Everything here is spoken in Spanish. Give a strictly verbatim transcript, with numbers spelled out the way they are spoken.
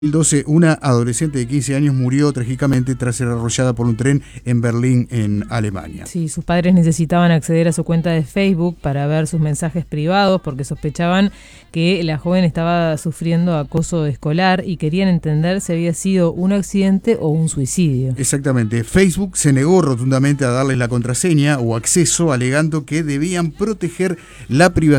En dos mil doce, una adolescente de quince años murió trágicamente tras ser arrollada por un tren en Berlín, en Alemania. Sí, sus padres necesitaban acceder a su cuenta de Facebook para ver sus mensajes privados porque sospechaban que la joven estaba sufriendo acoso escolar y querían entender si había sido un accidente o un suicidio. Exactamente. Facebook se negó rotundamente a darles la contraseña o acceso, alegando que debían proteger la privacidad